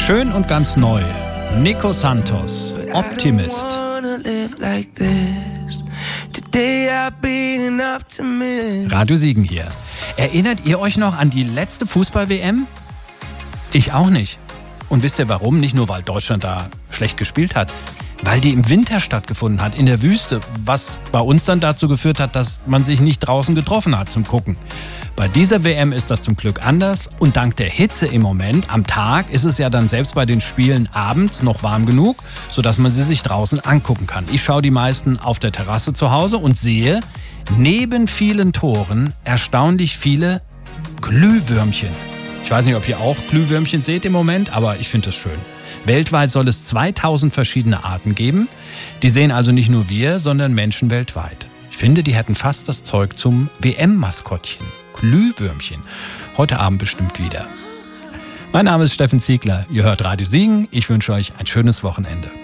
Schön und ganz neu. Nico Santos, Optimist. Radio Siegen hier. Erinnert ihr euch noch an die letzte Fußball-WM? Ich auch nicht. Und wisst ihr warum? Nicht nur, weil Deutschland da schlecht gespielt hat, weil die im Winter stattgefunden hat, in der Wüste, was bei uns dann dazu geführt hat, dass man sich nicht draußen getroffen hat zum Gucken. Bei dieser WM ist das zum Glück anders und dank der Hitze im Moment am Tag ist es ja dann selbst bei den Spielen abends noch warm genug, sodass man sie sich draußen angucken kann. Ich schaue die meisten auf der Terrasse zu Hause und sehe neben vielen Toren erstaunlich viele Glühwürmchen. Ich weiß nicht, ob ihr auch Glühwürmchen seht im Moment, aber ich finde es schön. Weltweit soll es 2000 verschiedene Arten geben. Die sehen also nicht nur wir, sondern Menschen weltweit. Ich finde, die hätten fast das Zeug zum WM-Maskottchen. Glühwürmchen. Heute Abend bestimmt wieder. Mein Name ist Steffen Ziegler. Ihr hört Radio Siegen. Ich wünsche euch ein schönes Wochenende.